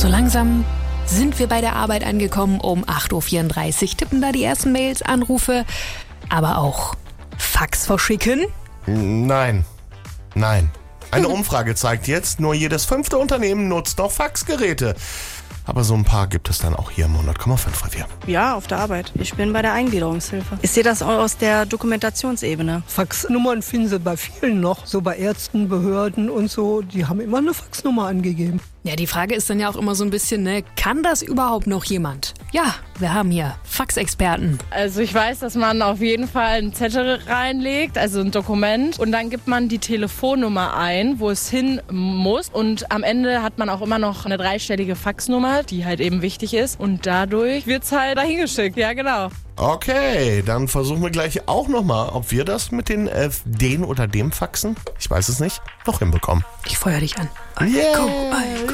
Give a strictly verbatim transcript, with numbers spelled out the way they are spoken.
So langsam sind wir bei der Arbeit angekommen. Um acht Uhr vierunddreißig tippen da die ersten Mails, Anrufe, aber auch Fax verschicken? Nein. Nein. Eine Umfrage zeigt jetzt, nur jedes fünfte Unternehmen nutzt noch Faxgeräte. Aber so ein paar gibt es dann auch hier im hundert Komma fünf Revier. Ja, auf der Arbeit. Ich bin bei der Eingliederungshilfe. Ich sehe das auch aus der Dokumentationsebene. Faxnummern finden Sie bei vielen noch, so bei Ärzten, Behörden und so. Die haben immer eine Faxnummer angegeben. Ja, die Frage ist dann ja auch immer so ein bisschen, ne, kann das überhaupt noch jemand? Ja, wir haben hier Faxexperten. Also ich weiß, dass man auf jeden Fall einen Zettel reinlegt, also ein Dokument, und dann gibt man die Telefonnummer ein, wo es hin muss, und am Ende hat man auch immer noch eine dreistellige Faxnummer, die halt eben wichtig ist, und dadurch wird es halt dahin geschickt. Ja, genau. Okay, dann versuchen wir gleich auch nochmal, ob wir das mit den äh, den oder dem Faxen, ich weiß es nicht, noch hinbekommen. Ich feuer dich an. Yeah. Komm,